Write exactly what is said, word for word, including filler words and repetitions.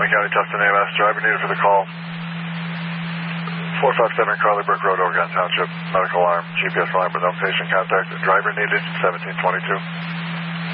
County, Tustin A M S, driver needed for the call. four five seven Carly Brook Road, Oregon Township, medical alarm, G P S alarm with no patient contact. Driver needed, seventeen twenty-two.